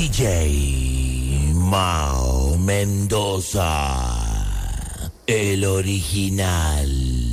DJ Mao Mendoza, el original.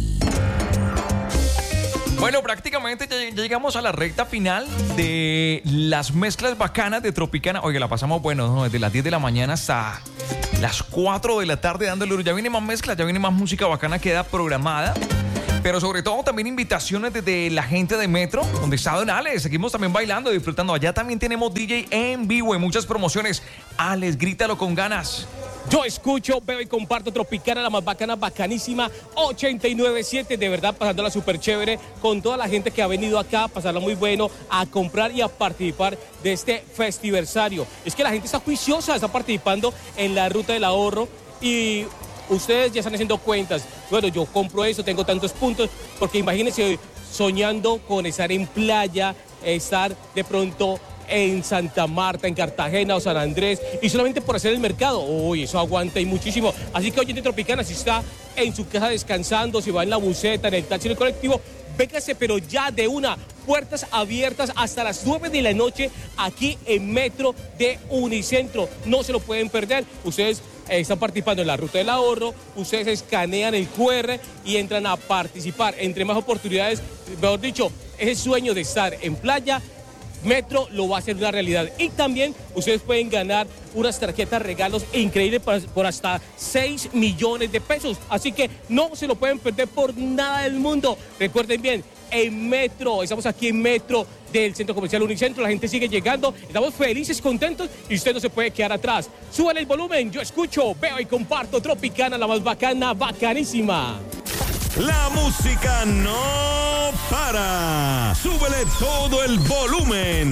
Bueno, prácticamente ya llegamos a la recta final de las mezclas bacanas de Tropicana. Oye, la pasamos bueno, ¿no? Desde las 10 de la mañana hasta las 4 de la tarde dándole. Ya viene más mezclas, ya viene más música bacana queda programada. Pero sobre todo también invitaciones desde la gente de Metro, donde está Don Alex. Seguimos también bailando, disfrutando. Allá también tenemos DJ en vivo y muchas promociones. Alex, grítalo con ganas. Yo escucho, veo y comparto Tropicana, la más bacana, bacanísima, 89.7, de verdad pasándola súper chévere con toda la gente que ha venido acá a pasarla muy bueno, a comprar y a participar de este festiversario. Es que la gente está juiciosa, está participando en la ruta del ahorro y ustedes ya están haciendo cuentas. Bueno, yo compro eso, tengo tantos puntos, porque imagínense soñando con estar en playa, estar de pronto en Santa Marta, en Cartagena o San Andrés, y solamente por hacer el mercado, uy, eso aguanta y muchísimo. Así que oyente Tropicana, si está en su casa descansando, si va en la buseta, en el taxi, en el colectivo, véngase, pero ya de una, puertas abiertas hasta las 9 de la noche aquí en Metro de Unicentro. No se lo pueden perder. Ustedes están participando en la ruta del ahorro, ustedes escanean el QR y entran a participar. Entre más oportunidades, mejor dicho, ese sueño de estar en playa, Metro lo va a hacer una realidad. Y también ustedes pueden ganar unas tarjetas regalos increíbles por hasta 6 millones de pesos. Así que no se lo pueden perder por nada del mundo. Recuerden bien, en Metro, estamos aquí en Metro del Centro Comercial Unicentro, la gente sigue llegando, estamos felices, contentos y usted no se puede quedar atrás. Súbale el volumen, yo escucho, veo y comparto Tropicana, la más bacana, bacanísima. La música no para. Súbele todo el volumen.